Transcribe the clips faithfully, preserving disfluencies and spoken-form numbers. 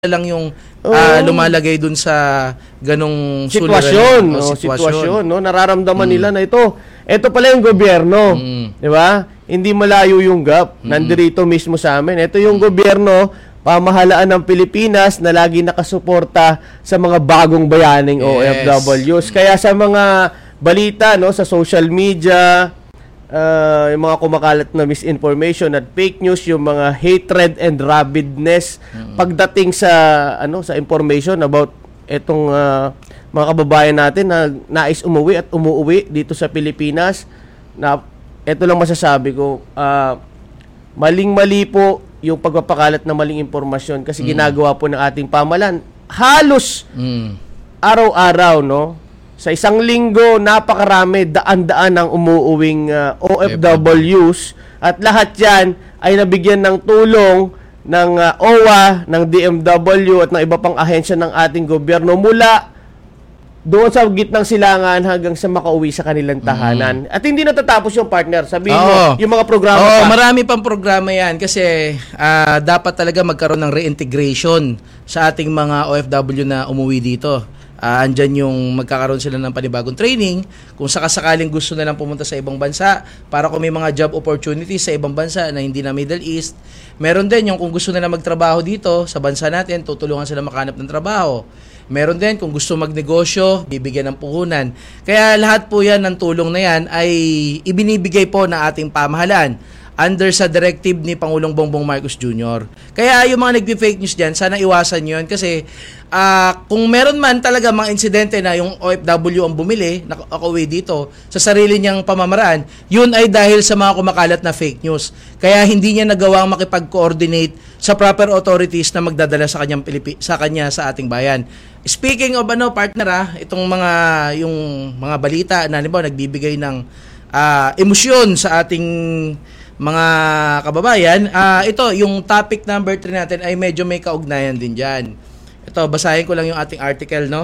lang yung Oo. ah, lumalagay dun sa ganong sitwasyon, suliranin o no, sitwasyon, no, nararamdaman nila na ito, ito pala yung gobyerno, Mm. di ba? Hindi malayo yung gap, nandirito mismo sa amin. Ito yung gobyerno, pamahalaan ng Pilipinas na lagi nakasuporta sa mga bagong bayaning O F W s. Kaya sa mga balita, no, sa social media, uh, yung mga kumakalat na misinformation at fake news, yung mga hatred and rabidness pagdating sa ano sa information about etong uh, mga kababayan natin na nais umuwi at umuwi dito sa Pilipinas, na ito lang masasabi ko, uh, maling-mali po yung pagpapakalat ng maling impormasyon kasi mm. ginagawa po ng ating pamahalaan halos mm. araw-araw, no? Sa isang linggo, napakarami, daan-daan ang umuuwing uh, O F W s at lahat yan ay nabigyan ng tulong ng uh, O W A, ng D M W at ng iba pang ahensya ng ating gobyerno mula doon sa gitnang silangan hanggang sa makauwi sa kanilang tahanan. Mm. At hindi natatapos yung partner. Sabihin Oo. mo, yung mga programa Oo, pa. marami pang programa yan kasi uh, dapat talaga magkaroon ng reintegration sa ating mga O F W na umuwi dito. Uh, andyan yung magkakaroon sila ng panibagong training kung sakasakaling gusto na lang pumunta sa ibang bansa para kung may mga job opportunities sa ibang bansa na hindi na Middle East. Meron din yung kung gusto na lang magtrabaho dito sa bansa natin, tutulungan sila makahanap ng trabaho. Meron din kung gusto magnegosyo, bibigyan ng puhunan. Kaya lahat po yan ng tulong na yan ay ibinibigay po ng ating pamahalaan under sa directive ni Pangulong Bongbong Marcos Junior Kaya yung mga nagpi-fake news dyan, sana iwasan nyo yun kasi uh, kung meron man talaga mga insidente na yung O F W ang bumili, nakauwi dito sa sarili niyang pamamaraan, yun ay dahil sa mga kumakalat na fake news. Kaya hindi niya nagawang makipag-coordinate sa proper authorities na magdadala sa kanyang Pilipi- sa kanya sa ating bayan. Speaking of ano, partner ah, itong mga yung mga balita na halimbawa nagbibigay ng uh, emosyon sa ating mga kababayan, uh, ito, yung topic number three natin ay medyo may kaugnayan din dyan. Ito, basahin ko lang yung ating article, no?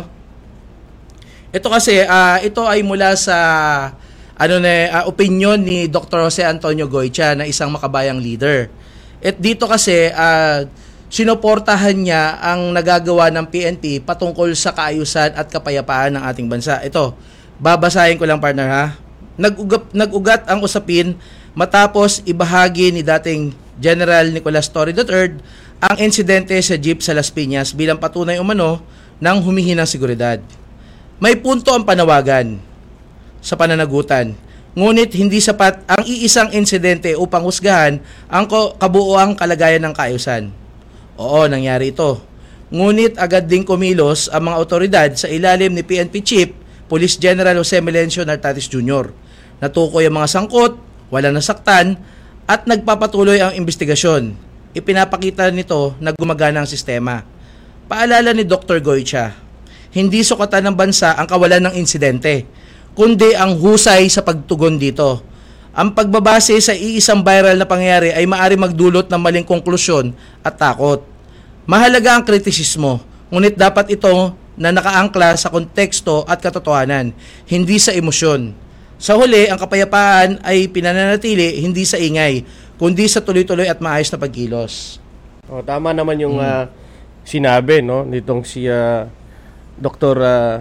Ito kasi, uh, ito ay mula sa ano na, uh, opinion ni Doctor Jose Antonio Goycha na isang makabayang leader. At dito kasi, uh, sinuportahan niya ang nagagawa ng P N P patungkol sa kaayusan at kapayapaan ng ating bansa. Ito, babasahin ko lang, partner, ha? Nag-ugat, nag-ugat ang usapin matapos ibahagi ni dating General Nicolas Torre the third ang insidente sa jeep sa Las Piñas bilang patunay umano ng humihinang seguridad. May punto ang panawagan sa pananagutan, ngunit hindi sapat ang iisang insidente upang husgahan ang kabuuang kalagayan ng kaayusan. Oo, nangyari ito. Ngunit agad ding kumilos ang mga otoridad sa ilalim ni P N P Chief Police General Jose Melencio Nartatis Junior Natukoy ang mga sangkot, walang nasaktan, at nagpapatuloy ang investigasyon. Ipinapakita nito na gumagana ang sistema. Paalala ni Doctor Goycha, hindi sukatan ng bansa ang kawalan ng insidente, kundi ang husay sa pagtugon dito. Ang pagbabase sa iisang viral na pangyayari ay maari magdulot ng maling konklusyon at takot. Mahalaga ang kritisismo, ngunit dapat ito na nakaangkla sa konteksto at katotohanan, hindi sa emosyon. Sa huli, ang kapayapaan ay pinananatili hindi sa ingay, kundi sa tuloy-tuloy at maayos na pagkilos. Oh, tama naman yung hmm. uh, sinabi, no, nitong si uh, Doctor Uh,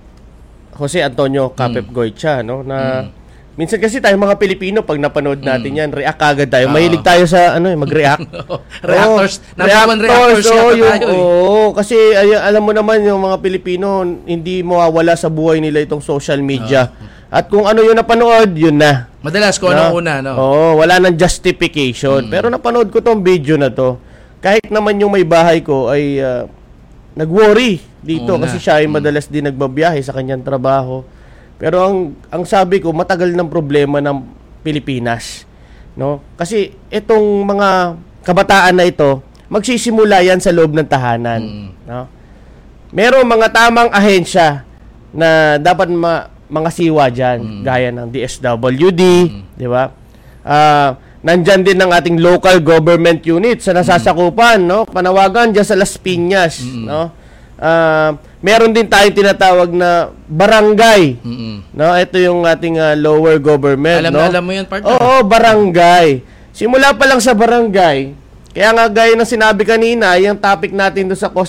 Jose Antonio Capep hmm. Goycha, no, na hmm. minsan kasi tayo mga Pilipino pag napanood natin hmm. yan, react agad tayo. Oh. Mahilig tayo sa ano, eh, mag-react. reactors, oh, reactors, reactors oh, yung, tayo. Eh. Oh, kasi ay, alam mo naman yung mga Pilipino, hindi mawawala sa buhay nila itong social media. Oh. At kung ano yung napanood, yun na. Madalas kung no? ano una, no? Oo, wala nang justification. Mm. Pero napanood ko tong video na to. Kahit naman yung may bahay ko ay uh, nag-worry dito una. Kasi siya ay madalas mm. din nagbabiyahe sa kanyang trabaho. Pero ang ang sabi ko, matagal ng problema ng Pilipinas, no? Kasi itong mga kabataan na ito, magsisimula yan sa loob ng tahanan, mm. no? Merong mga tamang ahensya na dapat ma mga siwa dyan, mm. gaya ng D S W D, mm. di ba? Uh, nandyan din ng ating local government unit sa nasasakupan, mm. no? Panawagan dyan sa Las Piñas, mm. no? Uh, meron din tayong tinatawag na barangay, mm. no? Ito yung ating uh, lower government, alam no? Na, alam mo yan, partner? Oo, barangay. Simula pa lang sa barangay, Kaya nga gaya ng sinabi kanina, yung topic natin doon sa